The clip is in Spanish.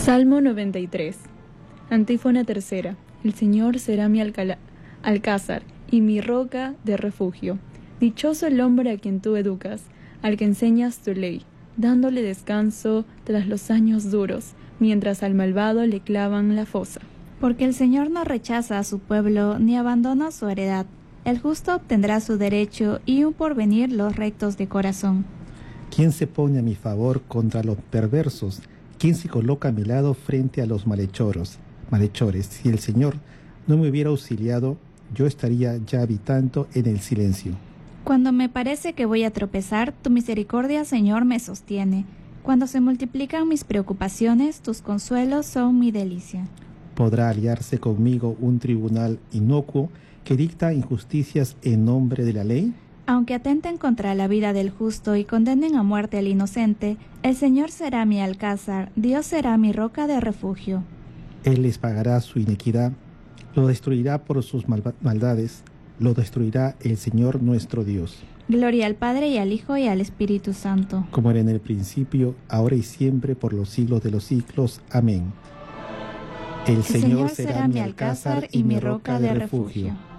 Salmo 93. Antífona tercera. El Señor será mi alcázar y mi roca de refugio. Dichoso el hombre a quien tú educas, al que enseñas tu ley, dándole descanso tras los años duros, mientras al malvado le clavan la fosa. Porque el Señor no rechaza a su pueblo ni abandona su heredad. El justo obtendrá su derecho y un porvenir los rectos de corazón. ¿Quién se pone a mi favor contra los perversos? ¿Quién se coloca a mi lado frente a los malhechores? Si el Señor no me hubiera auxiliado, yo estaría ya habitando en el silencio. Cuando me parece que voy a tropezar, tu misericordia, Señor, me sostiene. Cuando se multiplican mis preocupaciones, tus consuelos son mi delicia. ¿Podrá aliarse conmigo un tribunal inocuo que dicta injusticias en nombre de la ley? Aunque atenten contra la vida del justo y condenen a muerte al inocente, el Señor será mi alcázar, Dios será mi roca de refugio. Él les pagará su iniquidad, lo destruirá por sus maldades, lo destruirá el Señor nuestro Dios. Gloria al Padre y al Hijo y al Espíritu Santo. Como era en el principio, ahora y siempre, por los siglos de los siglos. Amén. El Señor será mi alcázar y mi roca de refugio.